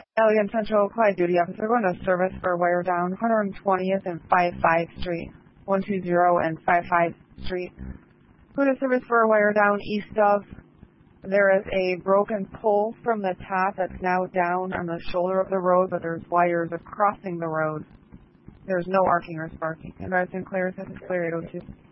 Allegan Central, Clyde Duty Officer, going to service for wire down 120th and 55 Street, 120 and 55 Street. Going to service for a wire down east of. There is a broken pole from the top that's now down on the shoulder of the road, but there's wires crossing the road. There's no arcing or sparking. And Sinclair, this is Clear 802.